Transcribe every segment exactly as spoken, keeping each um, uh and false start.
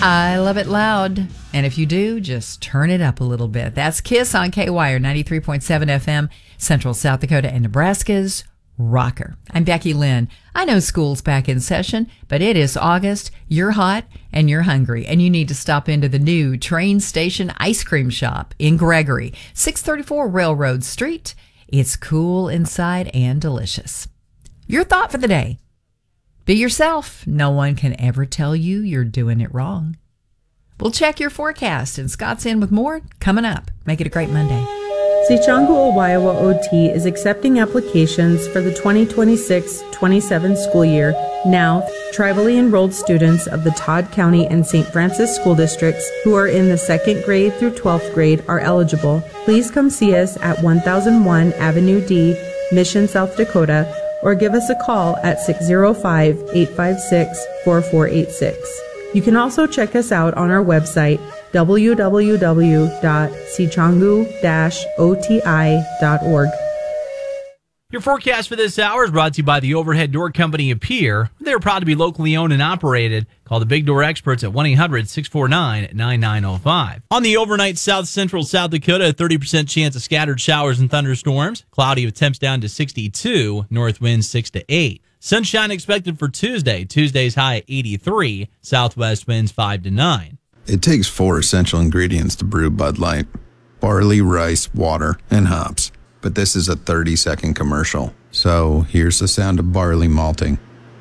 I love it loud. And if you do, just turn it up a little bit. That's KISS on K Y R ninety-three point seven F M, Central South Dakota and Nebraska's rocker. I'm Becky Lynn. I know school's back in session, but it is August. You're hot and you're hungry, and you need to stop into the new Train Station Ice Cream Shop in Gregory, six thirty-four Railroad Street. It's cool inside and delicious. Your thought for the day. Be yourself. No one can ever tell you you're doing it wrong. We'll check your forecast, and Scott's in with more coming up. Make it a great Monday. Sichangu Iowa O T is accepting applications for the twenty twenty-six twenty-seven school year. Now, tribally enrolled students of the Todd County and Saint Francis school districts who are in the second grade through twelfth grade are eligible. Please come see us at one thousand one Avenue D, Mission, South Dakota, or give us a call at six oh five, eight five six, four four eight six. You can also check us out on our website, w w w dot sichangu dash o t i dot org. Your forecast for this hour is brought to you by the Overhead Door Company of Pierre. They're proud to be locally owned and operated. Call the Big Door Experts at one eight hundred, six four nine, nine nine zero five. On the overnight, south central South Dakota, a thirty percent chance of scattered showers and thunderstorms. Cloudy with temps down to sixty-two, north winds six to eight. Sunshine expected for Tuesday. Tuesday's high at eighty-three, southwest winds five to nine. It takes four essential ingredients to brew Bud Light: barley, rice, water, and hops. But this is a thirty-second commercial, so here's the sound of barley malting.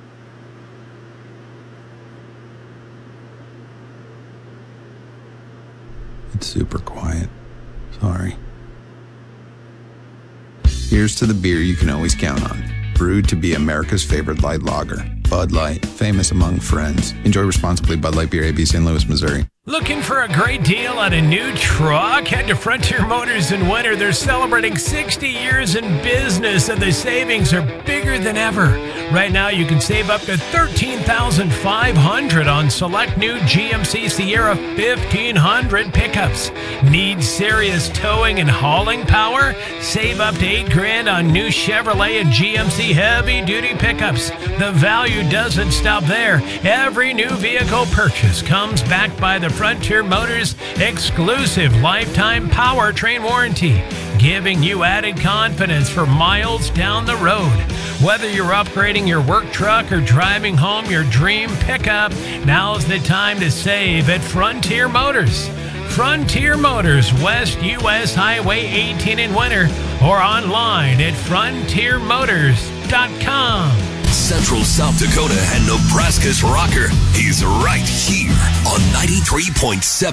It's super quiet. Sorry. Here's to the beer you can always count on. Brewed to be America's favorite light lager. Bud Light, famous among friends. Enjoy responsibly. Bud Light Beer, A B, Saint Louis, Missouri. Looking for a great deal on a new truck? Head to Frontier Motors in winter. They're celebrating sixty years in business, and the savings are bigger than ever. Right now, you can save up to thirteen thousand five hundred dollars on select new G M C Sierra fifteen hundred pickups. Need serious towing and hauling power? Save up to eight grand on new Chevrolet and G M C heavy-duty pickups. The value doesn't stop there. Every new vehicle purchase comes backed by the Frontier Motors exclusive lifetime powertrain warranty, giving you added confidence for miles down the road. Whether you're upgrading your work truck or driving home your dream pickup, now's the time to save at Frontier Motors. Frontier Motors, West U S Highway eighteen in winter, or online at frontier motors dot com. Central South Dakota and Nebraska's rocker. He's right here on ninety-three point seven.